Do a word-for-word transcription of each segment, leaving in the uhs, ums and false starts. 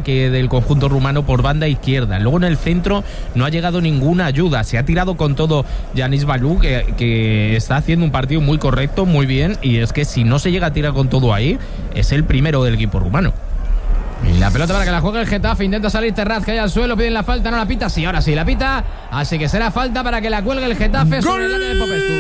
ataque del conjunto rumano por banda izquierda. Luego en el centro no ha llegado ninguna ayuda. Se ha tirado con todo Yanis Balou, que, que está haciendo un partido muy correcto, muy bien, y es que si no se llega a tirar con todo ahí, es el primero del equipo rumano. Y la pelota para que la juegue el Getafe. Intenta salir Terraz, cae al suelo, piden la falta, no la pita. Sí, ahora sí la pita. Así que será falta para que la cuelgue el Getafe sobre el área de Popescu.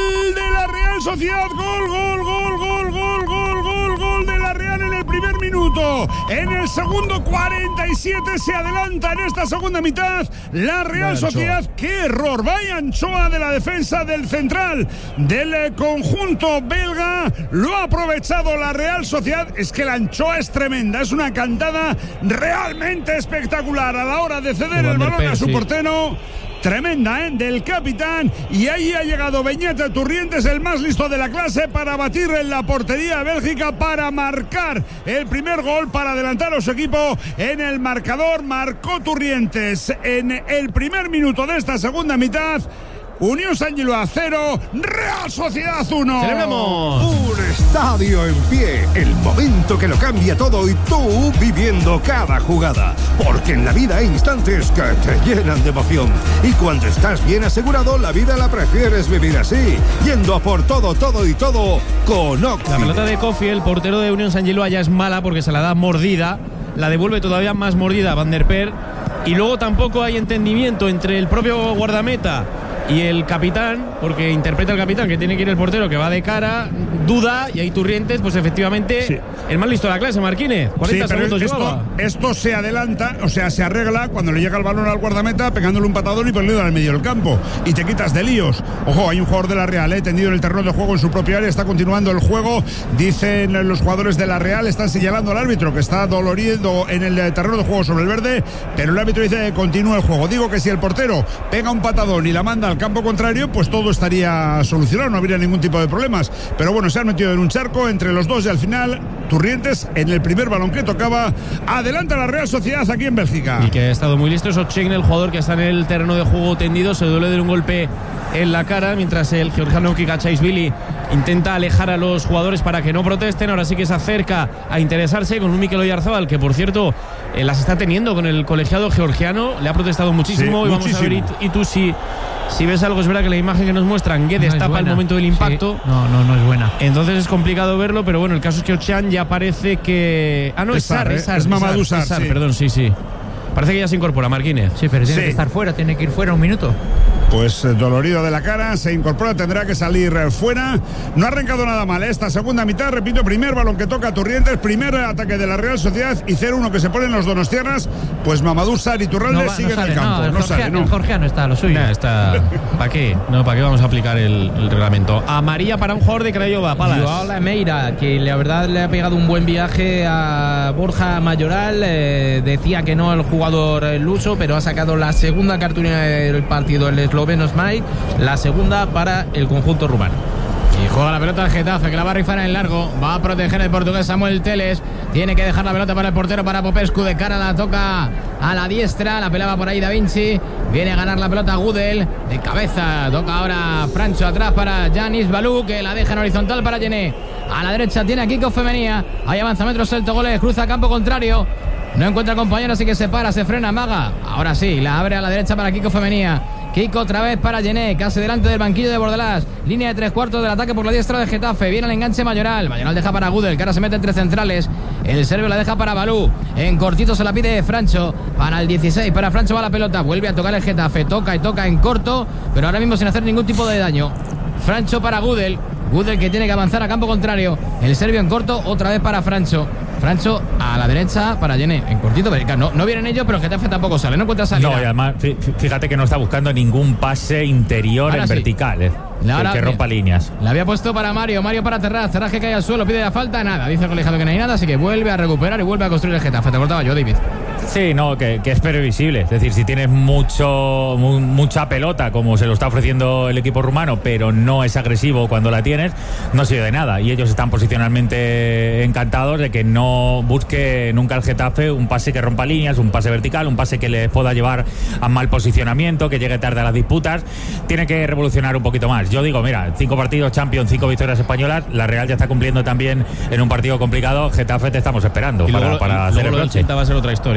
De la Real Sociedad, gol, gol, gol, gol, gol, gol, gol, gol de la Real en el primer minuto. En el segundo cuarenta y siete se adelanta en esta segunda mitad la Real Sociedad. ¡Qué error! Vaya Anchoa de la defensa del central del conjunto belga. Lo ha aprovechado la Real Sociedad. Es que la Anchoa es tremenda, es una cantada realmente espectacular a la hora de ceder el balón a su portero. Tremenda, ¿eh? Del capitán. Y ahí ha llegado Beñat Turrientes, el más listo de la clase, para batir en la portería de Bélgica, para marcar el primer gol, para adelantar a su equipo en el marcador. Marcó Turrientes en el primer minuto de esta segunda mitad. Unión San Gilloa cero, Real Sociedad uno. ¡Celebremos! Un estadio en pie, el momento que lo cambia todo y tú viviendo cada jugada. Porque en la vida hay instantes que te llenan de emoción. Y cuando estás bien asegurado, la vida la prefieres vivir así, yendo a por todo, todo y todo con Octi. La pelota de Kofi, el portero de Unión San Gilloa, ya es mala porque se la da mordida. La devuelve todavía más mordida Van der Per. Y luego tampoco hay entendimiento entre el propio guardameta y el capitán, porque interpreta el capitán que tiene que ir el portero, que va de cara, duda, y ahí Turrientes, pues efectivamente, sí. El más listo de la clase, Marquínez. cuarenta sí, segundos esto, llevaba. Esto se adelanta, o sea, se arregla cuando le llega el balón al guardameta, pegándole un patadón y poniéndolo al medio del campo. Y te quitas de líos. Ojo, hay un jugador de la Real, eh, tendido en el terreno de juego en su propia área, está continuando el juego. Dicen los jugadores de la Real, están señalando al árbitro que está dolorido en el terreno de juego sobre el verde, pero el árbitro dice que continúa el juego. Digo que si el portero pega un patadón y la manda al campo contrario, pues todo estaría solucionado, no habría ningún tipo de problemas. Pero bueno, se han metido en un charco entre los dos y al final Turrientes, en el primer balón que tocaba, adelanta la Real Sociedad aquí en Bélgica. Y que ha estado muy listo. Ochegin, el jugador que está en el terreno de juego tendido, se duele de un golpe en la cara, mientras el georgiano Kikachaishvili intenta alejar a los jugadores para que no protesten. Ahora sí que se acerca a interesarse con un Mikel Oyarzabal, que por cierto eh, las está teniendo con el colegiado georgiano, le ha protestado muchísimo. Sí, y vamos muchísimo. a ver, y, y tú si, si ves algo, es verdad que la imagen que nos muestran Guedes no tapa el momento del impacto. Sí. No, no, no es buena. Entonces es complicado verlo, pero bueno, el caso es que Ochan ya parece que... Ah, no, es Sar, es Sar, es Mamadou Sar, Sar, sí. Perdón, sí, sí. Parece que ya se incorpora Marquínez. Sí, pero tiene sí. que estar fuera, tiene que ir fuera un minuto. Pues dolorido de la cara, se incorpora, tendrá que salir fuera. No ha arrancado nada mal esta segunda mitad, repito, primer balón que toca Turrientes, primer ataque de la Real Sociedad y cero uno que se ponen los donostiarras. Pues Mamadou Sar y Turralde no siguen no sale, en el campo. No, el, no Jorge, sale, no. el Jorgeano está, lo suyo. Nah, está... ¿Para qué? No, ¿para qué vamos a aplicar el, el reglamento? Amarilla para un jugador de Craiova, Palas. Joao Lameira, que la verdad le ha pegado un buen viaje a Borja Mayoral. Eh, decía que no el jugador luso, pero ha sacado la segunda cartulina del partido el esloveno Smite. La segunda para el conjunto rumano. Y juega la pelota al Getafe, que la va a rifar en largo. Va a proteger el portugués Samuel Teles. Tiene que dejar la pelota para el portero, para Popescu. De cara la toca a la diestra. La pelaba por ahí Da Vinci. Viene a ganar la pelota Gudel. De cabeza toca ahora Francho atrás para Yanis Balou, que la deja en horizontal para Gené. A la derecha tiene a Kiko Femenía. Ahí avanza metros Celto Goles. Cruza a campo contrario. No encuentra compañero, así que se para, se frena, amaga. Ahora sí, la abre a la derecha para Kiko Femenía. Kiko otra vez para Gené, casi delante del banquillo de Bordalás. Línea de tres cuartos del ataque por la diestra de Getafe. Viene el enganche Mayoral. Mayoral deja para Gudel, que ahora se mete entre centrales. El serbio la deja para Balou. En cortito se la pide Francho. Para el dieciséis, para Francho va la pelota. Vuelve a tocar el Getafe. Toca y toca en corto, pero ahora mismo sin hacer ningún tipo de daño. Francho para Gudel. Gudel que tiene que avanzar a campo contrario. El serbio en corto, otra vez para Francho. Francho a la derecha para Gené. En cortito, no, no vienen ellos, pero Getafe tampoco sale. No encuentra salida. No, y además, fíjate que no está buscando ningún pase interior ahora en sí. vertical, eh, la, que, que rompa líneas. La había puesto para Mario, Mario para Terraz. Terraz que cae al suelo, pide la falta, nada. Dice el colegiado que no hay nada, así que vuelve a recuperar y vuelve a construir el Getafe. Te cortaba yo, David. Sí, no, que, que es previsible. Es decir, si tienes mucho mu, mucha pelota, como se lo está ofreciendo el equipo rumano, pero no es agresivo cuando la tienes, no sirve de nada. Y ellos están posicionalmente encantados de que no busque nunca el Getafe un pase que rompa líneas, un pase vertical, un pase que les pueda llevar a mal posicionamiento, que llegue tarde a las disputas. Tiene que revolucionar un poquito más. Yo digo, mira, cinco partidos Champions, cinco victorias españolas. La Real ya está cumpliendo también en un partido complicado. Getafe te estamos esperando y para, luego, para y hacer luego el broche. Va a ser otra historia.